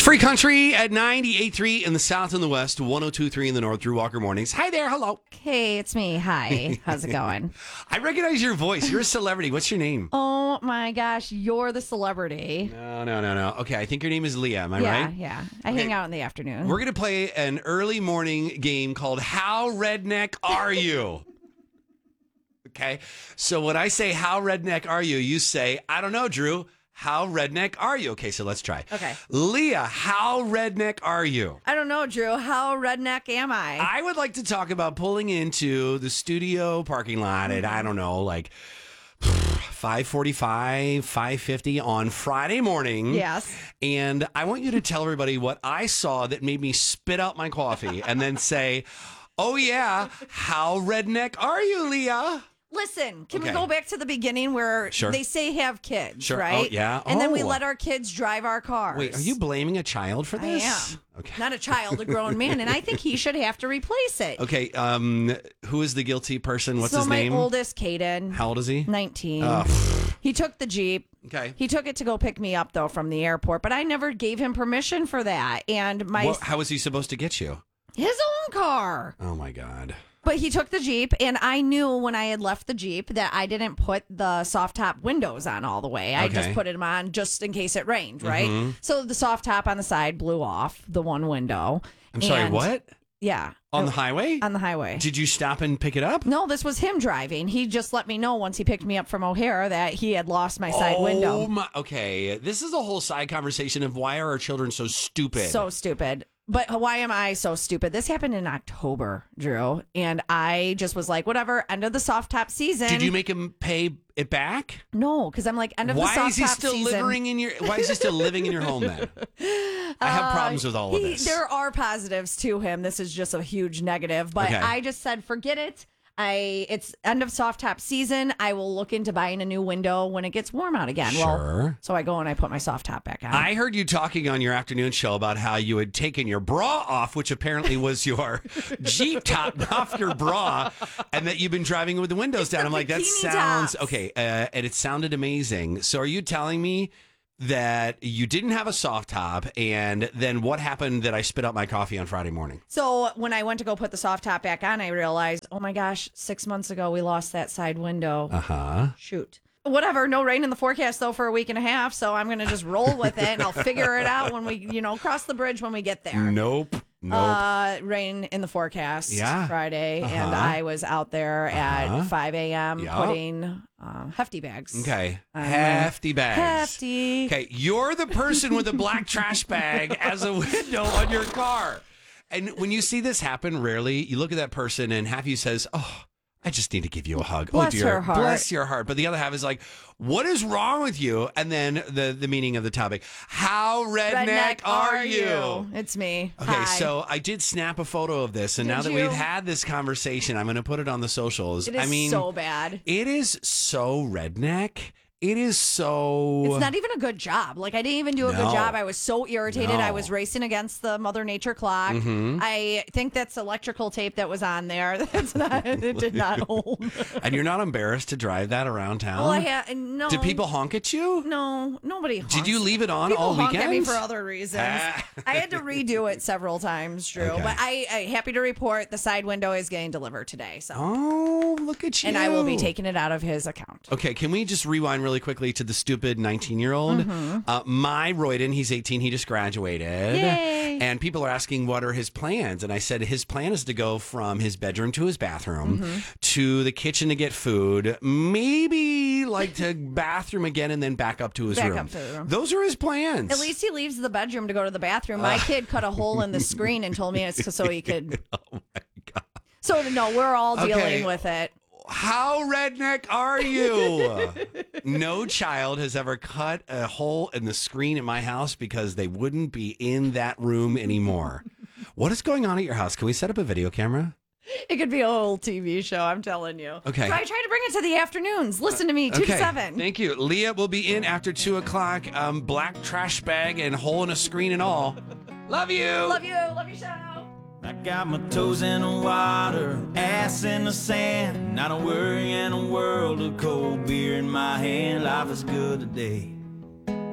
Free Country at 98.3 in the south and the west, 102.3 in the north. Drew Walker Mornings. Hi there. Hello. Hey, it's me. Hi. How's it going? I recognize your voice. You're a celebrity. What's your name? Oh, my gosh. You're the celebrity. No. Okay, I think your name is Leah. Am I right? Yeah. I hang out in the afternoon. We're going to play an early morning game called How Redneck Are You? Okay. So when I say, how redneck are you? You say, I don't know, Drew. How redneck are you? Okay, so let's try. Okay. Leah, how redneck are you? I don't know, Drew. How redneck am I? I would like to talk about pulling into the studio parking lot at, I don't know, like 5:45, 5:50 on Friday morning. Yes. And I want you to tell everybody what I saw that made me spit out my coffee and then say, oh, yeah, how redneck are you, Leah? Listen, can we Okay. go back to the beginning where Sure. they say have kids, Sure. right? Oh, yeah. And then we Oh. let our kids drive our cars. Wait, are you blaming a child for I this? am. Okay. Not a child, a grown man. And I think he should have to replace it. Okay, who is the guilty person? What's so his name? my oldest, Caden, How old is he? 19. He took the Jeep. Okay. He took it to go pick me up, though, from the airport, but I never gave him permission for that. And How was he supposed to get you? his own car. Oh, my God. But he took the Jeep, and I knew when I had left the Jeep that I didn't put the soft top windows on all the way. I just Okay. put them on just in case it rained, right? So the soft top on the side blew off the one window. I'm sorry, And- what? Yeah. On the highway? On the highway. Did you stop and pick it up? No, this was him driving. He just let me know once he picked me up from O'Hare that he had lost my side window. Okay, this is a whole side conversation of why are our children so stupid? So stupid. But why am I so stupid? This happened in October, Drew. And I just was like, whatever, end of the soft top season. Did you make him pay it back? No, because I'm like, end of the Why soft is he top still season. living in your? Why is he still living in your home then? I have problems with all of this. There are positives to him. This is just a huge negative. But Okay. I just said, forget it. It's end of soft top season. I will look into buying a new window when it gets warm out again. Sure. Well, so I go and I put my soft top back on. I heard you talking on your afternoon show about how you had taken your bra off, which apparently was your Jeep top off your bra, and that you've been driving with the windows down. I'm like, that bikini sounds tops. okay, and it sounded amazing. So, are you telling me that you didn't have a soft top, and then what happened that I spit out my coffee on Friday morning? So when I went to go put the soft top back on, I realized, oh my gosh, 6 months ago we lost that side window. Shoot. Whatever. No rain in the forecast though for a week and a half, so I'm gonna just roll with it and I'll figure it out when we, cross the bridge when we get there. Nope. Rain in the forecast. Yeah. Friday, and I was out there at 5 a.m. Yep. putting hefty bags. Okay. Hefty bags. Hefty. Okay, you're the person with the black trash bag as a window on your car. And when you see this happen, rarely, you look at that person and half of you says, oh, I just need to give you a hug. Bless oh, dear. her heart. Bless your heart. But the other half is like, what is wrong with you? And then the meaning of the topic, how redneck are you? It's me. Okay, Hi. so I did snap a photo of this, and Did now that you? we've had this conversation, I'm going to put it on the socials. It is I mean, so bad. it is so redneck. It is so... It's not even a good job. Like, I didn't even do a No. good job. I was so irritated. No. I was racing against the Mother Nature clock. Mm-hmm. I think that's electrical tape that was on there. That's not, it did not hold. And you're not embarrassed to drive that around town? Well, I had, no. Did people honk at you? No, nobody honks. Did you leave it on People all honk at me weekends? for other reasons. Ah. I had to redo it several times, Drew. Okay. But I happy to report the side window is getting delivered today. So, Oh, look at you. and I will be taking it out of his account. Okay, can we just rewind really quickly to the stupid 19-year-old? My Royden, he's 18, he just graduated. Yay. And people are asking what are his plans. And I said his plan is to go from his bedroom to his bathroom to the kitchen to get food, maybe like to bathroom again and then back up to his Back room. up to the room. Those are his plans. At least he leaves the bedroom to go to the bathroom. My kid cut a hole in the screen and told me it's so he could. Oh my God. So no, we're all Okay. dealing with it. How redneck are you? No child has ever cut a hole in the screen at my house because they wouldn't be in that room anymore. What is going on at your house? Can we set up a video camera? It could be a whole TV show, I'm telling you. Okay. I try to bring it to the afternoons. Listen to me, 2 to 7. Thank you. Leah will be in after 2 o'clock. Black trash bag and hole in a screen and all. Love you. Love you. Love your show. I got my toes in the water, ass in the sand. Not a worry in a world of cold beer in my hand. Life is good today.